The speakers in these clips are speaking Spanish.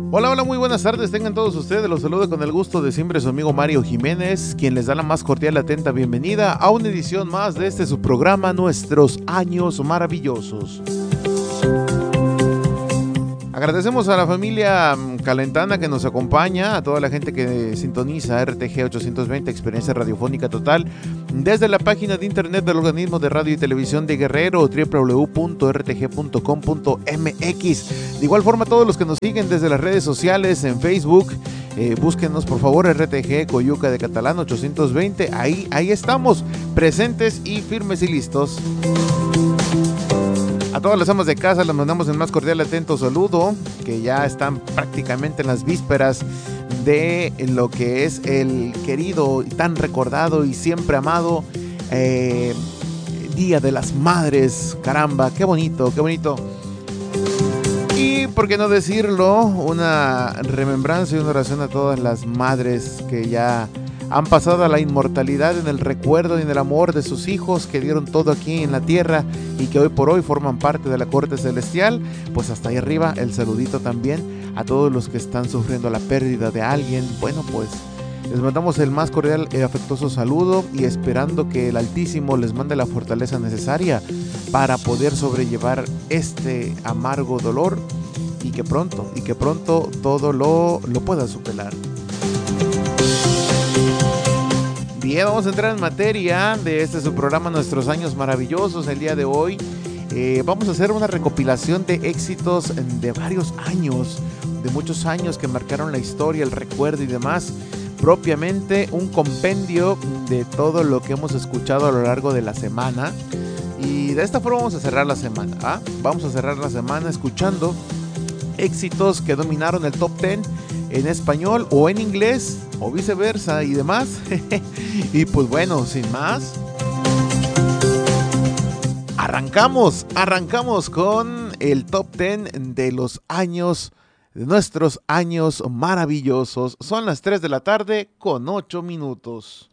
Hola, hola, muy buenas tardes, tengan todos ustedes, los saludo con el gusto de siempre su amigo Mario Jiménez, quien les da la más cordial y atenta bienvenida a una edición más de este su programa, Nuestros Años Maravillosos. Agradecemos a la familia Calentana que nos acompaña, a toda la gente que sintoniza RTG 820, Experiencia Radiofónica Total, desde la página de internet del organismo de radio y televisión de Guerrero, www.rtg.com.mx. De igual forma, todos los que nos siguen desde las redes sociales, en Facebook, búsquenos por favor RTG Coyuca de Catalán 820, ahí estamos, presentes y firmes y listos. A todas las amas de casa les mandamos el más cordial y atento saludo, que ya están prácticamente en las vísperas de lo que es el querido y tan recordado y siempre amado Día de las Madres. Caramba, qué bonito, qué bonito. Y por qué no decirlo, una remembranza y una oración a todas las madres que ya han pasado a la inmortalidad en el recuerdo y en el amor de sus hijos que dieron todo aquí en la tierra y que hoy por hoy forman parte de la corte celestial. Pues hasta ahí arriba el saludito también a todos los que están sufriendo la pérdida de alguien. Bueno, pues les mandamos el más cordial y afectuoso saludo y esperando que el Altísimo les mande la fortaleza necesaria para poder sobrellevar este amargo dolor y que pronto todo lo pueda superar. Bien, vamos a entrar en materia de este su programa Nuestros Años Maravillosos. El día de hoy vamos a hacer una recopilación de éxitos de varios años, de muchos años que marcaron la historia, el recuerdo y demás. Propiamente un compendio de todo lo que hemos escuchado a lo largo de la semana. Y de esta forma vamos a cerrar la semana, ¿ah? Vamos a cerrar la semana escuchando éxitos que dominaron el top 10 en español o en inglés o viceversa y demás. Y pues bueno, sin más, arrancamos con el top 10 de los años, de nuestros años maravillosos. Son las 3 de la tarde con 8 minutos.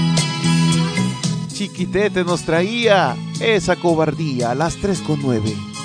Chiquitete nos traía esa cobardía a las 3:09.